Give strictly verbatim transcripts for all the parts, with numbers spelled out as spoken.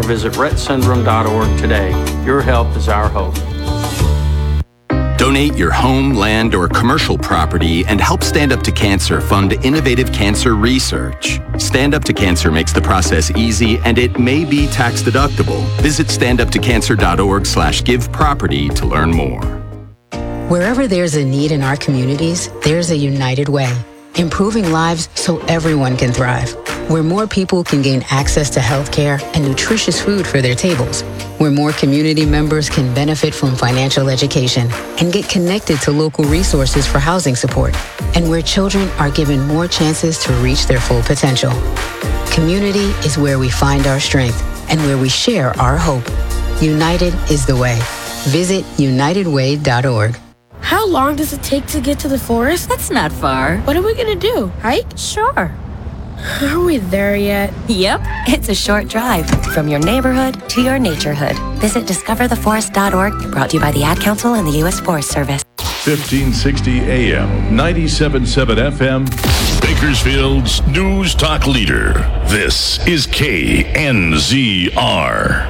visit Rett Syndrome dot org today. Your help is our hope. Donate your home, land, or commercial property and help Stand Up to Cancer fund innovative cancer research. Stand Up to Cancer makes the process easy and it may be tax deductible. Visit stand up to cancer dot org slash give property to learn more. Wherever there's a need in our communities, there's a United Way. Improving lives so everyone can thrive. Where more people can gain access to health care and nutritious food for their tables. Where more community members can benefit from financial education and get connected to local resources for housing support. And where children are given more chances to reach their full potential. Community is where we find our strength and where we share our hope. United is the way. Visit united way dot org. How long does it take to get to the forest? That's not far. What are we gonna do? Hike? Sure. Are we there yet? Yep, it's a short drive from your neighborhood to your naturehood. Visit discover the forest dot org, brought to you by the Ad Council and the U S Forest Service. fifteen sixty A M, ninety-seven point seven F M. Bakersfield's News Talk Leader. This is K N Z R.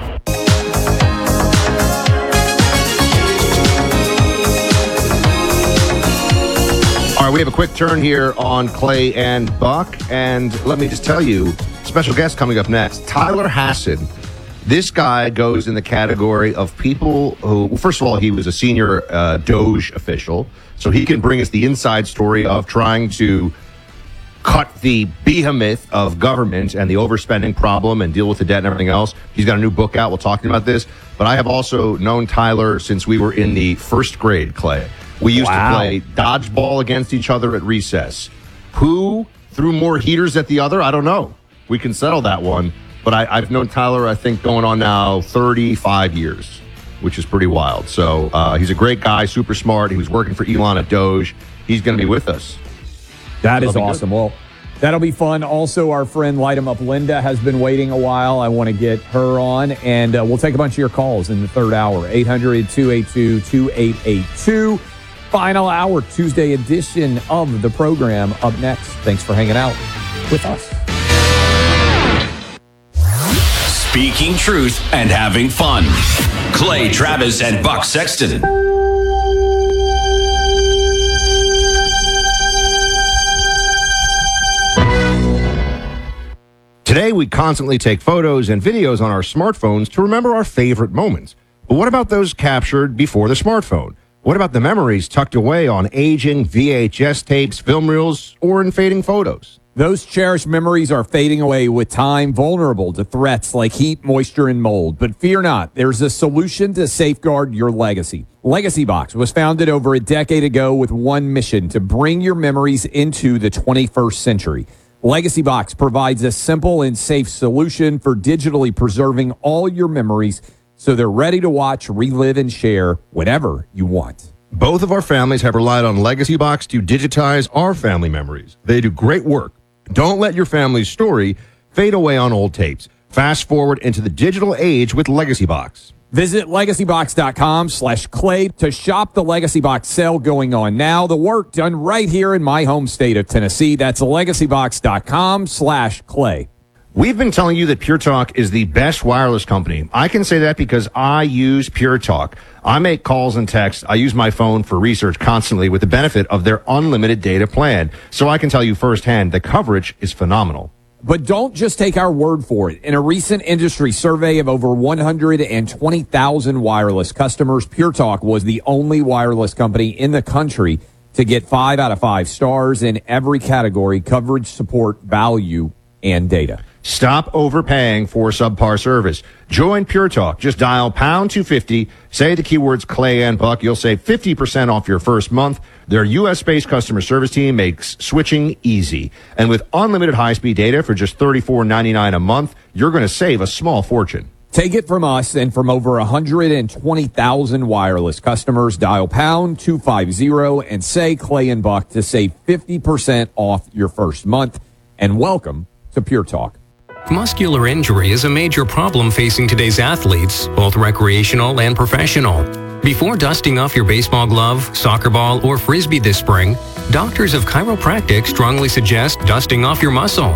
All right, we have a quick turn here on Clay and Buck, and let me just tell you, special guest coming up next, Tyler Hasson. This guy goes in the category of people who, well, first of all, he was a senior uh, Doge official, so he can bring us the inside story of trying to cut the behemoth of government and the overspending problem and deal with the debt and everything else. He's got a new book out. We'll talk about this. But I have also known Tyler since we were in the first grade, Clay. We used wow. to play dodgeball against each other at recess. Who threw more heaters at the other? I don't know. We can settle that one. But I, I've known Tyler, I think, going on now thirty-five years, which is pretty wild. So uh, he's a great guy, super smart. He was working for Elon at Doge. He's going to be with us. That is awesome. Well, that'll be fun. Also, our friend Light 'em Up Linda has been waiting a while. I want to get her on, and uh, we'll take a bunch of your calls in the third hour. eight hundred, two eight two, two eight eight two. Final hour, Tuesday edition of the program up next. Thanks for hanging out with us. Speaking truth and having fun. Clay Travis and Buck Sexton. Today, we constantly take photos and videos on our smartphones to remember our favorite moments. But what about those captured before the smartphone? What about the memories tucked away on aging V H S tapes, film reels, or in fading photos? Those cherished memories are fading away with time, vulnerable to threats like heat, moisture, and mold. But fear not, there's a solution to safeguard your legacy. Legacy Box was founded over a decade ago with one mission: to bring your memories into the twenty-first century. Legacy Box provides a simple and safe solution for digitally preserving all your memories so they're ready to watch, relive, and share whenever you want. Both of our families have relied on Legacy Box to digitize our family memories. They do great work. Don't let your family's story fade away on old tapes. Fast forward into the digital age with Legacy Box. Visit legacy box dot com slash clay to shop the Legacy Box sale going on now. The work done right here in my home state of Tennessee. That's legacy box dot com slash clay. We've been telling you that Pure Talk is the best wireless company. I can say that because I use Pure Talk. I make calls and texts. I use my phone for research constantly with the benefit of their unlimited data plan. So I can tell you firsthand, the coverage is phenomenal. But don't just take our word for it. In a recent industry survey of over one hundred twenty thousand wireless customers, Pure Talk was the only wireless company in the country to get five out of five stars in every category: coverage, support, value, and data. Stop overpaying for subpar service. Join Pure Talk. Just dial pound two fifty, say the keywords Clay and Buck. You'll save fifty percent off your first month. Their U S-based customer service team makes switching easy. And with unlimited high-speed data for just thirty-four ninety-nine a month, you're going to save a small fortune. Take it from us and from over one hundred twenty thousand wireless customers. Dial pound two fifty and say Clay and Buck to save fifty percent off your first month. And welcome to Pure Talk. Muscular injury is a major problem facing today's athletes, both recreational and professional. Before dusting off your baseball glove, soccer ball, or frisbee this spring, doctors of chiropractic strongly suggest dusting off your muscles.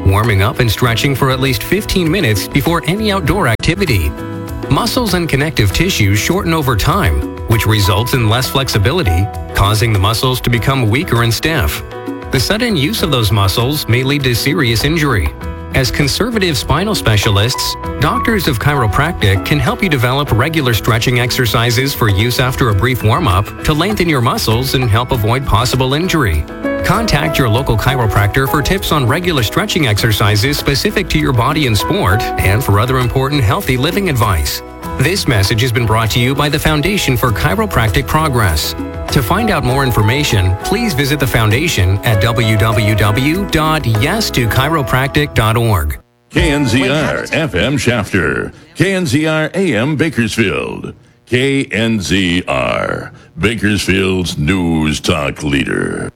warming up and stretching for at least fifteen minutes before any outdoor activity. Muscles and connective tissues shorten over time, which results in less flexibility, causing the muscles to become weaker and stiff. The sudden use of those muscles may lead to serious injury. As conservative spinal specialists, doctors of chiropractic can help you develop regular stretching exercises for use after a brief warm-up to lengthen your muscles and help avoid possible injury. Contact your local chiropractor for tips on regular stretching exercises specific to your body and sport, and for other important healthy living advice. This message has been brought to you by the Foundation for Chiropractic Progress. To find out more information, please visit the Foundation at w w w dot yes to chiropractic dot org. K N Z R F M Shafter, K N Z R A M Bakersfield, K N Z R, Bakersfield's news talk leader.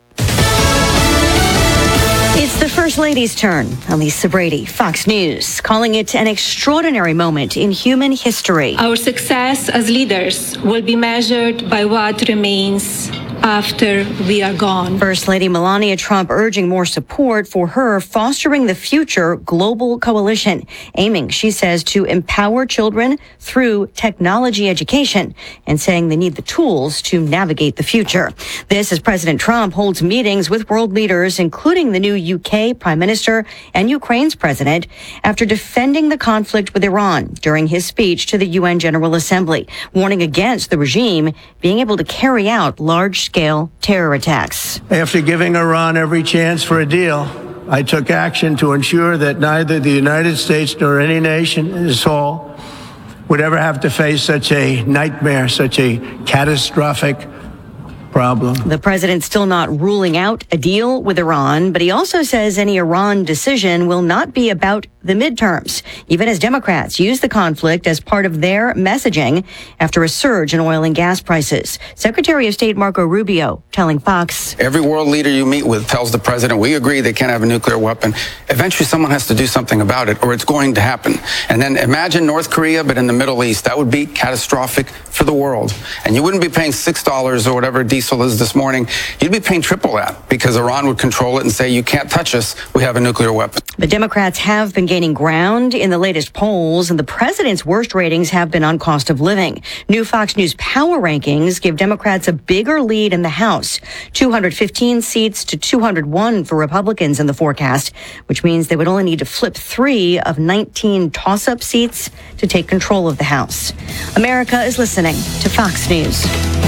It's the First Lady's turn. Elisa Brady, Fox News, calling it an extraordinary moment in human history. Our success as leaders will be measured by what remains after we are gone. First Lady Melania Trump urging more support for her Fostering the Future global coalition, aiming, she says, to empower children through technology education, and saying they need the tools to navigate the future. This as President Trump holds meetings with world leaders, including the new U K Prime Minister and Ukraine's president, after defending the conflict with Iran during his speech to the U N General Assembly, warning against the regime being able to carry out large-scale terror attacks. After giving Iran every chance for a deal, I took action to ensure that neither the United States nor any nation in this hall would ever have to face such a nightmare, such a catastrophic problem. The president still not ruling out a deal with Iran, but he also says any Iran decision will not be about the midterms, even as Democrats use the conflict as part of their messaging after a surge in oil and gas prices. Secretary of State Marco Rubio telling Fox, every world leader you meet with tells the president, we agree they can't have a nuclear weapon. Eventually someone has to do something about it, or it's going to happen. And then imagine North Korea, but in the Middle East. That would be catastrophic for the world. And you wouldn't be paying six dollars or whatever diesel is this morning. You'd be paying triple that, because Iran would control it and say, you can't touch us. We have a nuclear weapon. The Democrats have been gaining ground in the latest polls, and the president's worst ratings have been on cost of living. New Fox News power rankings give Democrats a bigger lead in the House, two hundred fifteen seats to two hundred one for Republicans in the forecast, which means they would only need to flip three of nineteen toss-up seats to take control of the House. America is listening to Fox News.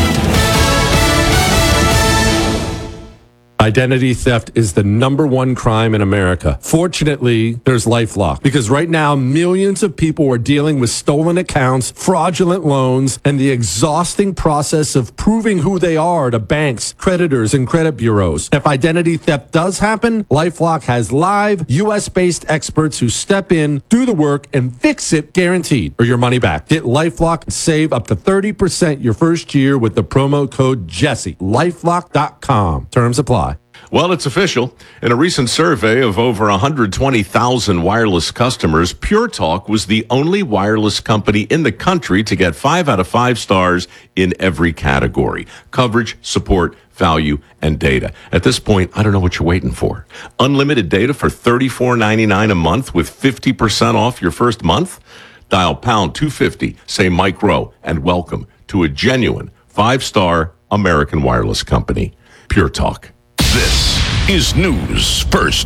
Identity theft is the number one crime in America. Fortunately, there's LifeLock, because right now millions of people are dealing with stolen accounts, fraudulent loans, and the exhausting process of proving who they are to banks, creditors, and credit bureaus. If identity theft does happen, LifeLock has live U S-based experts who step in, do the work, and fix it guaranteed, or your money back. Get LifeLock and save up to thirty percent your first year with the promo code Jesse. LifeLock dot com. Terms apply. Well, it's official. In a recent survey of over one hundred twenty thousand wireless customers, Pure Talk was the only wireless company in the country to get five out of five stars in every category: coverage, support, value, and data. At this point, I don't know what you're waiting for. Unlimited data for thirty-four ninety-nine a month with fifty percent off your first month? Dial pound two fifty, say Mike Rowe, and welcome to a genuine five-star American wireless company. Pure Talk. This is News First.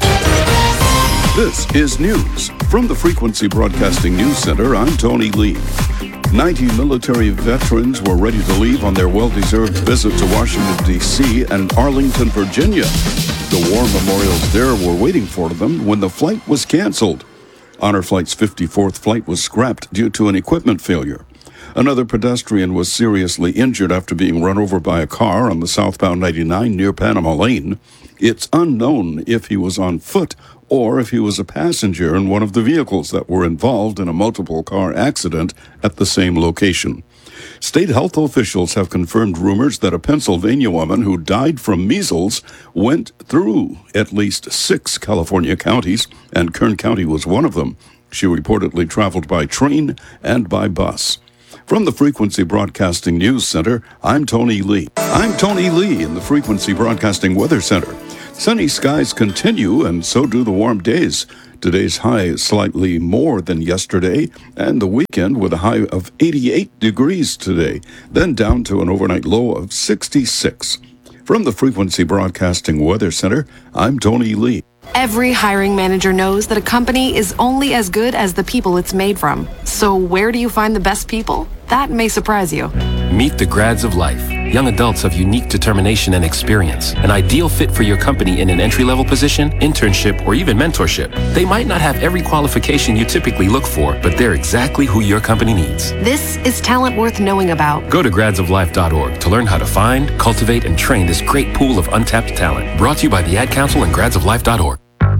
This is news. From the Frequency Broadcasting News Center, I'm Tony Lee. ninety military veterans were ready to leave on their well-deserved visit to Washington, D C and Arlington, Virginia. The war memorials there were waiting for them when the flight was canceled. Honor Flight's fifty-fourth flight was scrapped due to an equipment failure. Another pedestrian was seriously injured after being run over by a car on the southbound ninety-nine near Panama Lane. It's unknown if he was on foot or if he was a passenger in one of the vehicles that were involved in a multiple-car accident at the same location. State health officials have confirmed rumors that a Pennsylvania woman who died from measles went through at least six California counties, and Kern County was one of them. She reportedly traveled by train and by bus. From the Frequency Broadcasting News Center, I'm Tony Lee. I'm Tony Lee in the Frequency Broadcasting Weather Center. Sunny skies continue, and so do the warm days. Today's high is slightly more than yesterday, and the weekend with a high of eighty-eight degrees today, then down to an overnight low of sixty-six. From the Frequency Broadcasting Weather Center, I'm Tony Lee. Every hiring manager knows that a company is only as good as the people it's made from. So where do you find the best people? That may surprise you. Meet the grads of life. Young adults of unique determination and experience. An ideal fit for your company in an entry-level position, internship, or even mentorship. They might not have every qualification you typically look for, but they're exactly who your company needs. This is talent worth knowing about. Go to grads of life dot org to learn how to find, cultivate, and train this great pool of untapped talent. Brought to you by the Ad Council and grads of life dot org.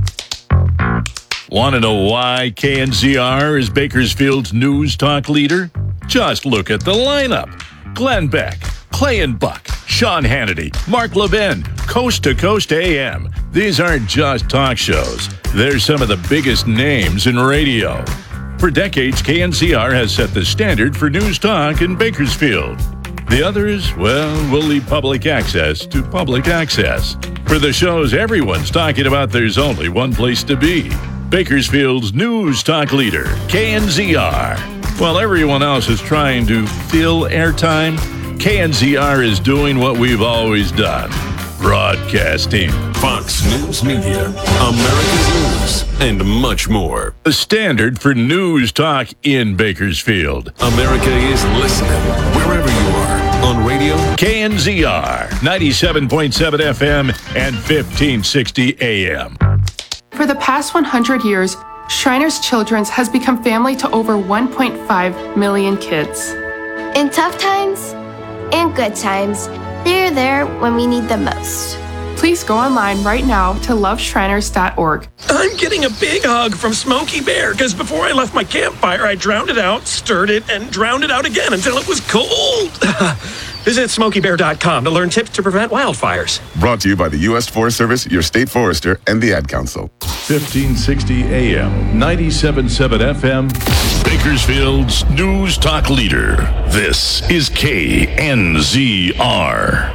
Want to know why K N Z R is Bakersfield's news talk leader? Just look at the lineup. Glenn Beck, Clay and Buck, Sean Hannity, Mark Levin, Coast to Coast A M. These aren't just talk shows. They're some of the biggest names in radio. For decades, K N Z R has set the standard for news talk in Bakersfield. The others, well, we'll leave public access to public access. For the shows everyone's talking about, there's only one place to be. Bakersfield's news talk leader, K N Z R. While everyone else is trying to fill airtime, K N Z R is doing what we've always done, broadcasting. Fox News Media, America's News, and much more. The standard for news talk in Bakersfield. America is listening wherever you are. On radio, K N Z R, ninety-seven point seven F M and fifteen sixty A M. For the past one hundred years, Shriners Children's has become family to over one point five million kids. In tough times and good times, they're there when we need them most. Please go online right now to love shriners dot org. I'm getting a big hug from Smokey Bear because before I left my campfire, I drowned it out, stirred it, and drowned it out again until it was cold. Visit smokey bear dot com to learn tips to prevent wildfires. Brought to you by the U S Forest Service, your state forester, and the Ad Council. fifteen sixty A M, ninety-seven point seven F M, Bakersfield's news talk leader. This is K N Z R.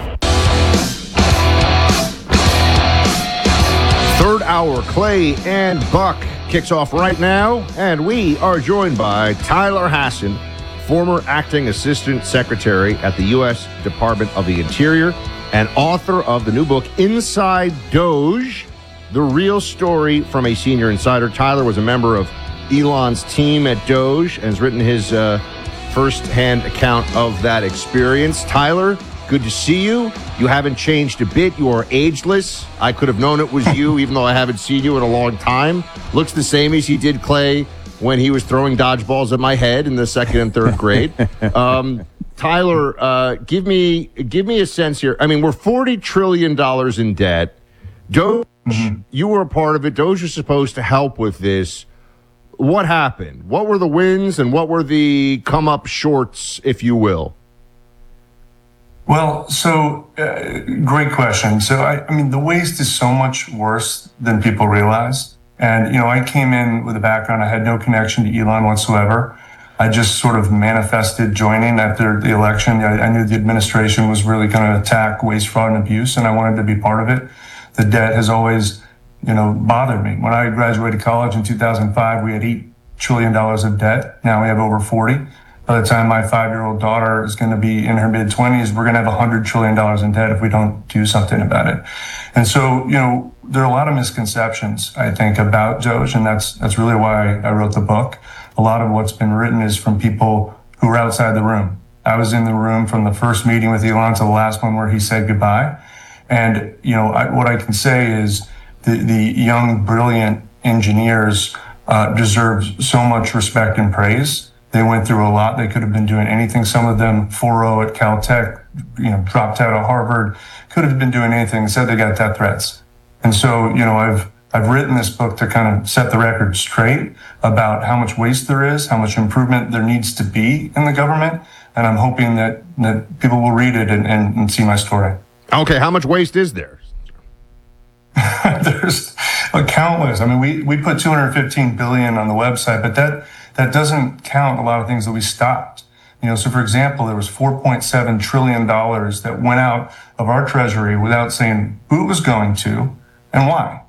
Third hour, Clay and Buck kicks off right now, and we are joined by Tyler Hasson, former acting assistant secretary at the U S Department of the Interior and author of the new book, Inside Doge, The Real Story from a Senior Insider. Tyler was a member of Elon's team at Doge and has written his uh, first-hand account of that experience. Tyler, good to see you. You haven't changed a bit. You are ageless. I could have known it was you, even though I haven't seen you in a long time. Looks the same as he did, Clay, when he was throwing dodgeballs at my head in the second and third grade. Um, Tyler, uh, give me give me a sense here. I mean, we're forty trillion dollars in debt. Doge, mm-hmm. you were a part of it. Doge was supposed to help with this. What happened? What were the wins and what were the come-up shorts, if you will? Well, so uh, great question. So, I, I mean, the waste is so much worse than people realize. And, you know, I came in with a background. I had no connection to Elon whatsoever. I just sort of manifested joining after the election. I, I knew the administration was really going to attack waste, fraud, and abuse, and I wanted to be part of it. The debt has always, you know, bothered me. When I graduated college in two thousand five, we had eight trillion dollars of debt. Now we have over forty. By the time my five-year-old daughter is going to be in her mid-twenties, we're going to have one hundred trillion dollars in debt if we don't do something about it. And so, you know, there are a lot of misconceptions, I think, about Doge, and that's that's really why I wrote the book. A lot of what's been written is from people who were outside the room. I was in the room from the first meeting with Elon to the last one where he said goodbye. And, you know, I, what I can say is the, the young, brilliant engineers uh, deserve so much respect and praise. They went through a lot. They could have been doing anything. Some of them, four oh at Caltech, you know, dropped out of Harvard, could have been doing anything. Instead, they got death threats. And so, you know, I've I've written this book to kind of set the record straight about how much waste there is, how much improvement there needs to be in the government. And I'm hoping that, that people will read it and, and, and see my story. Okay, how much waste is there? There's a countless. I mean, we, we put two hundred fifteen billion dollars on the website, but that that doesn't count a lot of things that we stopped. You know, so for example, there was four point seven trillion dollars that went out of our treasury without saying who it was going to and why.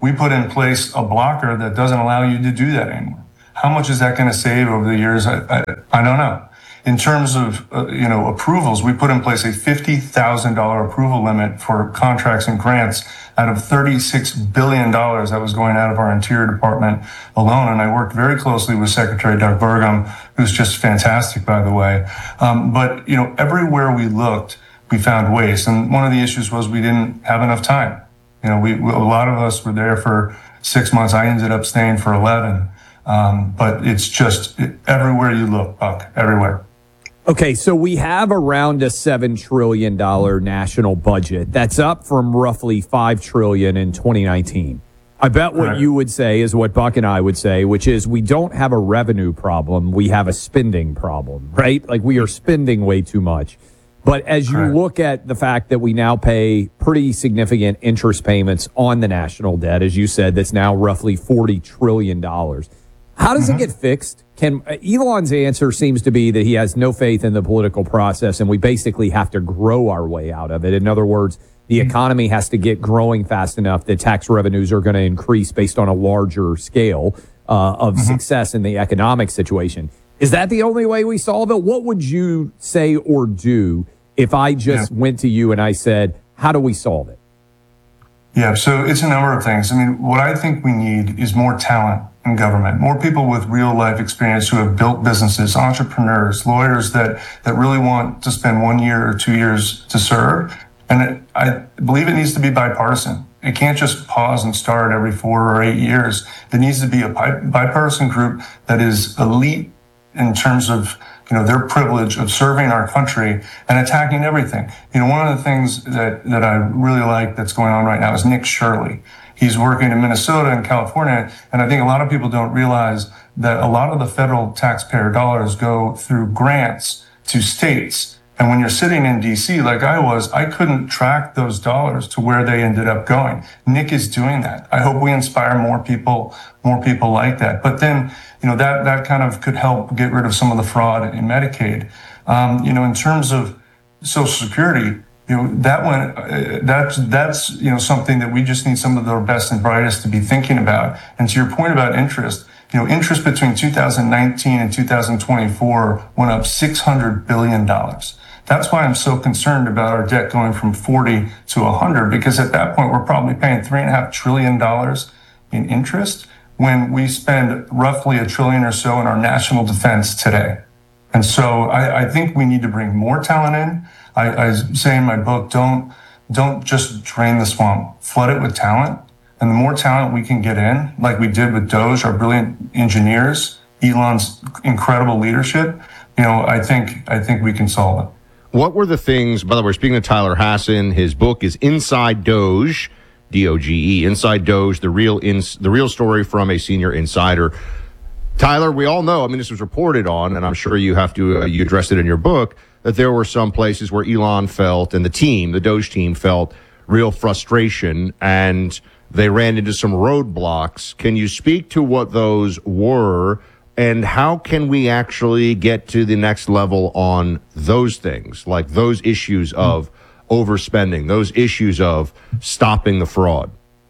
we put in place a blocker that doesn't allow you to do that anymore. How much is that going to save over the years? I, I, I don't know. In terms of, uh, you know, approvals, we put in place a fifty thousand dollars approval limit for contracts and grants out of thirty-six billion dollars that was going out of our Interior Department alone. And I worked very closely with Secretary Doug Burgum, who's just fantastic, by the way. Um, but, you know, everywhere we looked, we found waste. And one of the issues was we didn't have enough time. You know, we, we a lot of us were there for six months. I ended up staying for eleven. Um, but it's just it, everywhere you look, Buck, everywhere. Okay, so we have around a seven trillion dollars national budget. That's up from roughly five trillion dollars in twenty nineteen. I bet what Right. you would say is what Buck and I would say, which is we don't have a revenue problem. We have a spending problem, right? Like we are spending way too much. But as you Correct. look at the fact that we now pay pretty significant interest payments on the national debt, as you said, that's now roughly forty trillion dollars. How does Mm-hmm. it get fixed? Can uh, Elon's answer seems to be that he has no faith in the political process, and we basically have to grow our way out of it. In other words, the economy has to get growing fast enough that tax revenues are going to increase based on a larger scale uh, of success in the economic situation. Is that the only way we solve it? What would you say or do if I just Yeah. went to you and I said, how do we solve it? Yeah, so it's a number of things. I mean, what I think we need is more talent in government, more people with real life experience who have built businesses, entrepreneurs, lawyers that, that really want to spend one year or two years to serve. And it, I believe it needs to be bipartisan. It can't just pause and start every four or eight years. It needs to be a bi- bipartisan group that is elite in terms of, you know, their privilege of serving our country and attacking everything. You know, one of the things that, that I really like that's going on right now is Nick Shirley. He's working in Minnesota and California, and I think a lot of people don't realize that a lot of the federal taxpayer dollars go through grants to states. And when you're sitting in D C like I was, I couldn't track those dollars to where they ended up going. Nick is doing that. I hope we inspire more people, more people like that. But then, you know, that, that kind of could help get rid of some of the fraud in Medicaid. Um, you know, in terms of Social Security, you know, that one, uh, that's, that's, you know, something that we just need some of the best and brightest to be thinking about. And to your point about interest, you know, interest between two thousand nineteen and two thousand twenty-four went up six hundred billion dollars. That's why I'm so concerned about our debt going from forty to one hundred, because at that point, we're probably paying three and a half trillion dollars in interest when we spend roughly a trillion or so in our national defense today. And so I, I think we need to bring more talent in. I, I say in my book, don't, don't just drain the swamp, flood it with talent. And the more talent we can get in, like we did with Doge, our brilliant engineers, Elon's incredible leadership, you know, I think, I think we can solve it. What were the things, by the way, speaking of Tyler Hasson, his book is Inside Doge, D O G E, Inside Doge, the real ins- the real story from a senior insider. Tyler, we all know, I mean, this was reported on, and I'm sure you have to, uh, you addressed it in your book, that there were some places where Elon felt, and the team, the Doge team felt real frustration, and they ran into some roadblocks. Can you speak to what those were, and how can we actually get to the next level on those things, like those issues of overspending, those issues of stopping the fraud?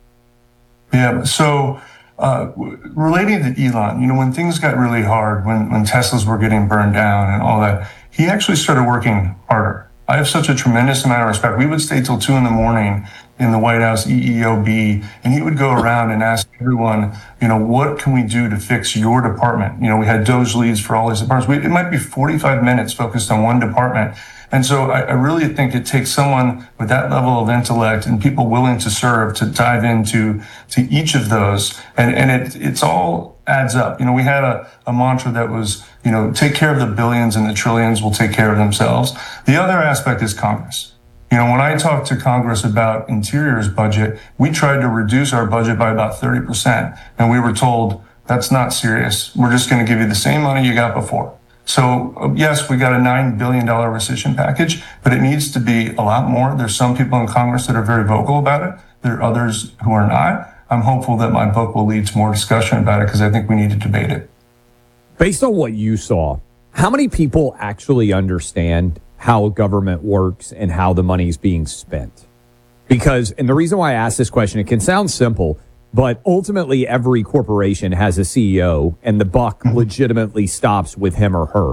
Yeah, so uh, relating to Elon, you know, when things got really hard, when, when Teslas were getting burned down and all that, he actually started working harder. I have such a tremendous amount of respect. We would stay till two in the morning in the White House E E O B, and he would go around and ask everyone, you know, what can we do to fix your department? You know, we had Doge leads for all these departments. We, it might be forty-five minutes focused on one department. And so I, I really think it takes someone with that level of intellect and people willing to serve to dive into to each of those. And, and it, it's all adds up. You know, we had a, a mantra that was, you know, take care of the billions and the trillions will take care of themselves. The other aspect is Congress. You know, when I talked to Congress about Interior's budget, we tried to reduce our budget by about thirty percent. And we were told, that's not serious. We're just going to give you the same money you got before. So, yes, we got a nine billion dollars rescission package, but it needs to be a lot more. There's some people in Congress that are very vocal about it. There are others who are not. I'm hopeful that my book will lead to more discussion about it because I think we need to debate it. Based on what you saw, how many people actually understand how government works and how the money is being spent? Because, and the reason why I ask this question, it can sound simple, But ultimately, every corporation has a C E O, and the buck legitimately stops with him or her.